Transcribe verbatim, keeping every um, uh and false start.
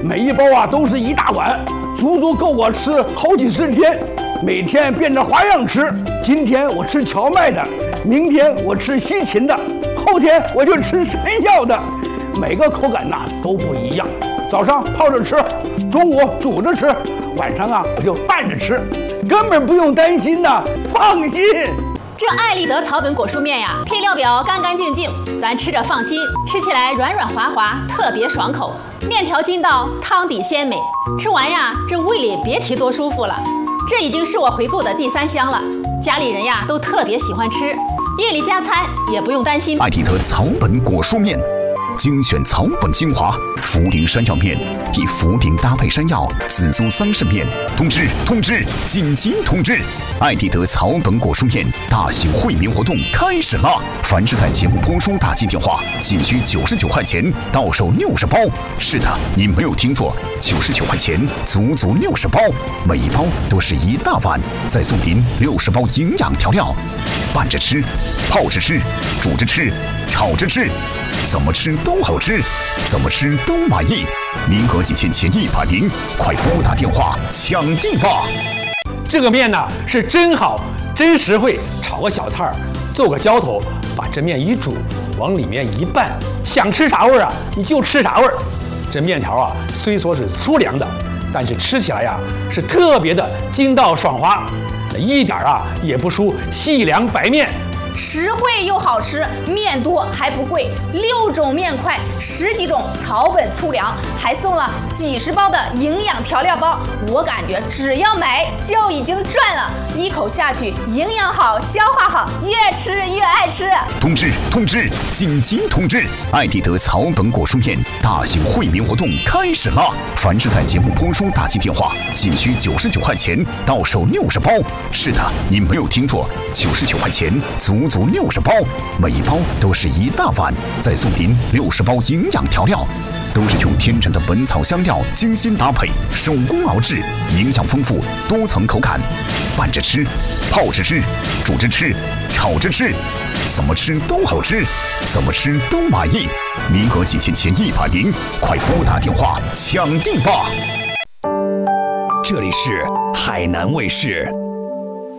每一包啊都是一大碗，足足够我吃好几十天。每天变着花样吃，今天我吃荞麦的，明天我吃西芹的，后天我就吃山药的，每个口感呐都不一样。早上泡着吃，中午煮着吃，晚上啊我就拌着吃，根本不用担心呐，放心。 这爱立德草本果蔬面呀，配料表干干净净，咱吃着放心，吃起来软软滑滑，特别爽口。面条筋道，汤底鲜美，吃完呀，这胃里别提多舒服了。这已经是我回购的第三箱了，家里人呀都特别喜欢吃，夜里加餐也不用担心。 爱立德草本果蔬面，精选草本精华，茯苓山药面，以茯苓搭配山药，紫苏桑葚面。通知通知，紧急通知！爱立德草本果蔬面大型惠民活动开始了，凡是在节目播出打进电话，仅需九十九块钱，到手六十包。是的，你没有听错，九十九块钱，足足六十包，每一包都是一大碗，再送您六十包营养调料，拌着吃，泡着吃，煮着吃，炒着吃，怎么吃都好吃，怎么吃都满意。名额仅限前一百名，快拨打电话抢地吧！ 这个面呢是真好，真实惠，炒个小菜儿，做个浇头，把这面一煮，往里面一拌，想吃啥味儿啊你就吃啥味儿。这面条啊虽说是粗粮的，但是吃起来呀是特别的筋道爽滑，一点啊也不输细粮白面。 实惠又好吃，面多还不贵，六种面块，十几种草本粗粮，还送了几十包的营养调料包。我感觉只要买就已经赚了，一口下去，营养好，消化好，越吃越爱吃。 通知通知，紧急通知！爱立德草本果蔬面大型惠民活动开始了，凡是在节目播出打进电话，仅需九十九块钱，到手六十包。是的，你没有听错，九十九块钱，足足六十包，每一包都是一大碗，再送您六十包营养调料，都是用天然的本草香料精心搭配，手工熬制，营养丰富，多层口感，拌着吃，泡着吃，煮着吃，炒着吃，怎么吃都好吃，怎么吃都满意。名额仅限前一百名，快拨打电话抢地吧！ 这里是海南卫视。